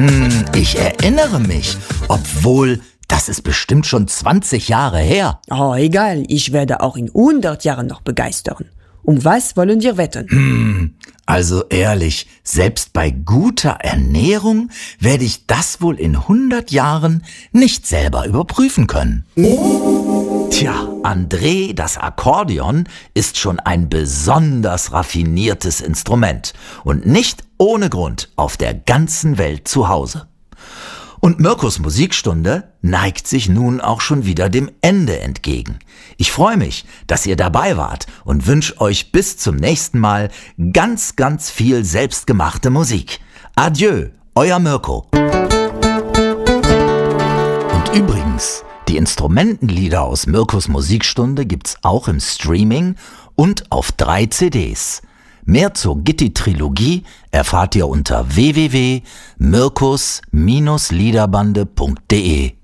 Ich erinnere mich, obwohl, das ist bestimmt schon 20 Jahre her. Oh, egal, ich werde auch in 100 Jahren noch begeistern. Um was wollen wir wetten? Also ehrlich, selbst bei guter Ernährung werde ich das wohl in 100 Jahren nicht selber überprüfen können. Tja, André, das Akkordeon ist schon ein besonders raffiniertes Instrument und nicht ohne Grund auf der ganzen Welt zu Hause. Und Mirkos Musikstunde neigt sich nun auch schon wieder dem Ende entgegen. Ich freue mich, dass ihr dabei wart und wünsche euch bis zum nächsten Mal ganz, ganz viel selbstgemachte Musik. Adieu, euer Mirko. Und übrigens, die Instrumentenlieder aus Mirkos Musikstunde gibt's auch im Streaming und auf 3 CDs. Mehr zur Gitti-Trilogie erfahrt ihr unter www.mirkos-liederbande.de.